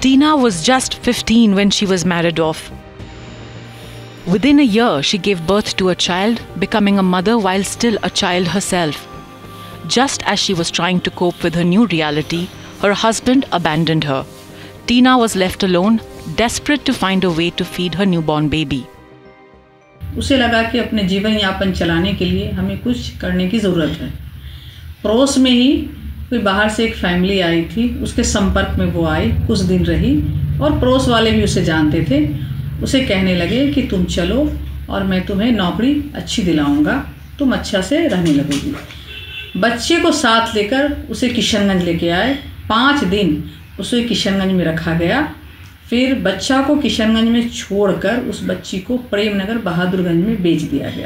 Tina was just 15 when she was married off. Within a year, she gave birth to a child, becoming a mother while still a child herself. Just as she was trying to cope with her new reality, her husband abandoned her. Tina was left alone, desperate to find a way to feed her newborn baby. उसे लगा कि अपने जीवन यापन चलाने के लिए हमें कुछ करने की ज़रूरत है। पड़ोस में ही कोई बाहर से एक फैमिली आई थी, उसके संपर्क में वो आई, कुछ दिन रही और पड़ोस वाले भी उसे जानते थे। उसे कहने लगे कि तुम चलो और मैं तुम्हें नौकरी अच्छी दिलाऊंगा, तुम अच्छा से रहने लगोगी। बच्चे को साथ लेकर उसे किशनगंज लेके आए। 5 दिन उसे किशनगंज में रखा गया। फिर बच्चा को किशनगंज में छोड़कर उस बच्ची को प्रेमनगर बहादुरगंज में बेच दिया गया।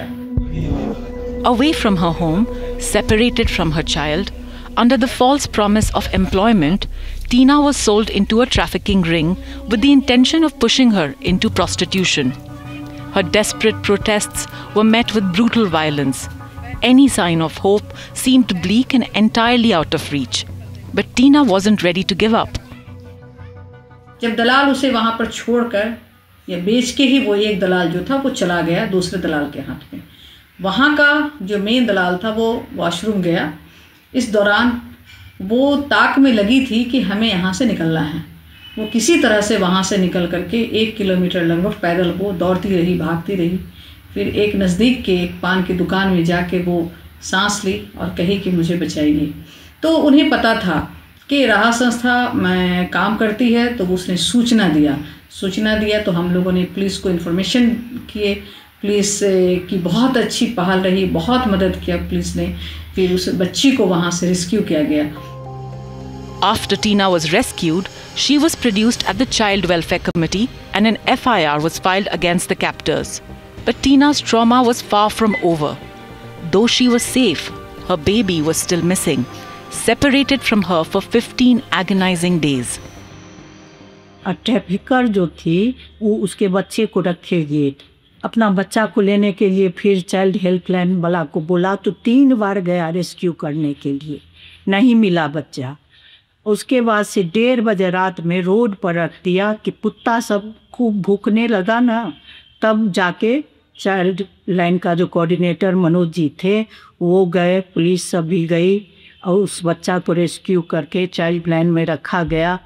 Away from her home, separated from her child, under the false promise of employment, Tina was sold into a trafficking ring with the intention of pushing her into prostitution. Her desperate protests were met with brutal violence. Any sign of hope seemed bleak and entirely out of reach. But Tina wasn't ready to give up. जब दलाल उसे वहाँ पर छोड़कर या बेच के ही वो एक दलाल जो था वो चला गया दूसरे दलाल के हाथ में। वहाँ का जो मेन दलाल था वो वॉशरूम गया। इस दौरान वो ताक में लगी थी कि हमें यहाँ से निकलना है। वो किसी तरह से वहाँ से निकल करके 1 किलोमीटर लगभग पैदल वो दौड़ती रही, भागती रही। फिर एक नज़दीक के एक पान की दुकान में जाके वो सांस ली और कही कि मुझे बचाइए। तो उन्हें पता था कि राह संस्था में काम करती है, तो उसने सूचना दिया तो हम लोगों ने पुलिस को इन्फॉर्मेशन किए। पुलिस की बहुत अच्छी पहल रही, बहुत मदद किया पुलिस ने। फिर उस बच्ची को वहाँ से रेस्क्यू किया गया। After Tina was rescued, she was produced at the Child Welfare Committee and an FIR was filed against the captors. But Tina's trauma was far from over. Though she was safe, her baby was still missing, separated from her for 15 agonizing days. Trafficker जो थी वो उसके बच्चे को रखेगी। अपना बच्चा को लेने के लिए फिर चाइल्ड हेल्पलाइन वाला को बोला तो 3 बार गया रेस्क्यू करने के लिए, नहीं मिला बच्चा। उसके बाद से 1:30 बजे रात में रोड पर रख दिया कि कुत्ता सब खूब भूखने लगा ना, तब जाके चाइल्ड लाइन का जो कोऑर्डिनेटर मनोज जी थे वो गए, पुलिस सब भी गई और उस बच्चा को रेस्क्यू करके चाइल्ड लाइन में रखा गया।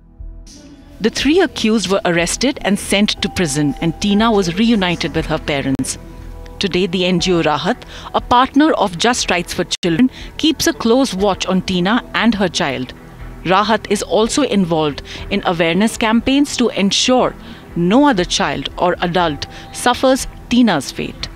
The 3 accused were arrested and sent to prison, and Tina was reunited with her parents. Today, the NGO Rahat, a partner of Just Rights for Children, keeps a close watch on Tina and her child. Rahat is also involved in awareness campaigns to ensure no other child or adult suffers Tina's fate.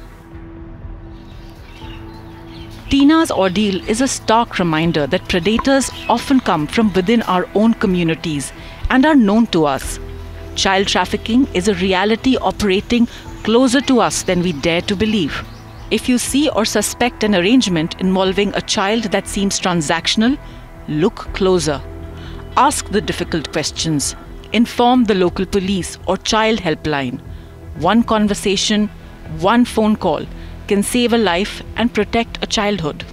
Tina's ordeal is a stark reminder that predators often come from within our own communities and are known to us. Child trafficking is a reality operating closer to us than we dare to believe. If you see or suspect an arrangement involving a child that seems transactional, look closer. Ask the difficult questions. Inform the local police or child helpline. One conversation, one phone call can save a life and protect a childhood.